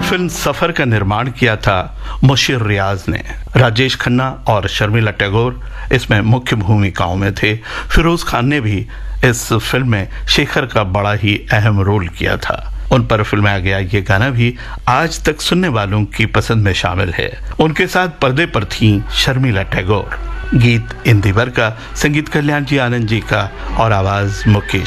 Film सफर का निर्माण किया था मुशीर रियाज ने। राजेश खन्ना और शर्मिला टैगोर इसमें मुख्य भूमिकाओं में थे। फिरोज खान ने भी इस फिल्म में शेखर का बड़ा ही अहम रोल किया था। उन पर फिल्माया गया ये गाना भी आज तक सुनने वालों की पसंद में शामिल है। उनके साथ पर्दे पर थीं शर्मिला टैगोर। गीत इंदिवर का, संगीत कल्याण जी आनंद जी का और आवाज मुकेश